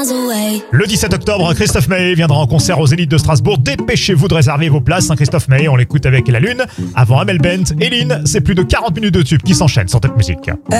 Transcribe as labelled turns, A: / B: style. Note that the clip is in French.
A: Le 17 octobre, Christophe Maé viendra en concert aux Zénith de Strasbourg. Dépêchez-vous de réserver vos places. Christophe Maé, on l'écoute avec La Lune. Avant Amel Bent et Lynn, c'est plus de 40 minutes de tube qui s'enchaînent sur Top Music.